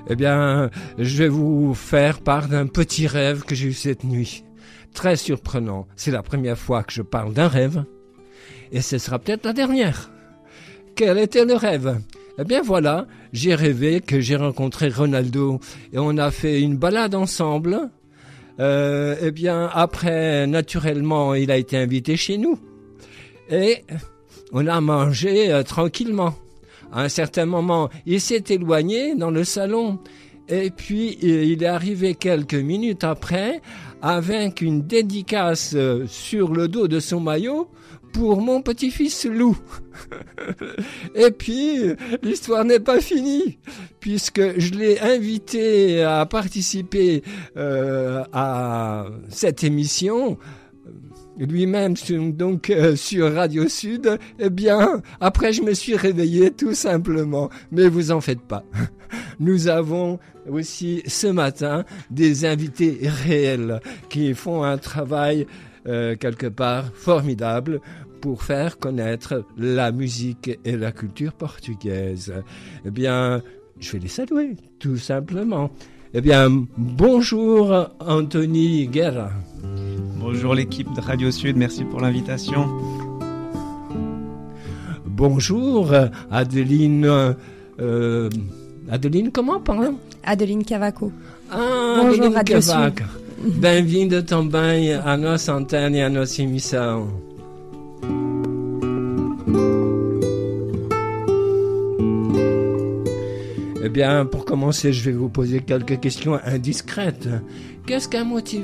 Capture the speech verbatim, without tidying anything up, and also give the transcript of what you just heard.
Eh bien, je vais vous faire part d'un petit rêve que j'ai eu cette nuit. Très surprenant. C'est la première fois que je parle d'un rêve. Et ce sera peut-être la dernière. Quel était le rêve ? Eh bien voilà, j'ai rêvé que j'ai rencontré Ronaldo et on a fait une balade ensemble. Euh, eh bien après, naturellement, il a été invité chez nous. Et on a mangé euh, tranquillement. À un certain moment, il s'est éloigné dans le salon. Et puis, il est arrivé quelques minutes après avec une dédicace sur le dos de son maillot pour mon petit-fils Lou. Et puis, l'histoire n'est pas finie, puisque je l'ai invité à participer euh, à cette émission, lui-même donc euh, sur Radio Sud. Eh bien, après je me suis réveillé tout simplement, mais vous en faites pas. Nous avons aussi ce matin des invités réels qui font un travail euh, quelque part formidable pour faire connaître la musique et la culture portugaise. Eh bien, je vais les saluer, tout simplement. Eh bien, bonjour Anthony Guerra. Bonjour l'équipe de Radio Sud, merci pour l'invitation. Bonjour Adeline... Euh, Adeline, comment, pardon? Adeline Cavaco. Ah, Bonjour, Adeline Radio Cavaco. Bem-vinda também à nossa antenne et à nossa émission. Eh bien, pour commencer, je vais vous poser quelques questions indiscrètes. Qu'est-ce qui a motivé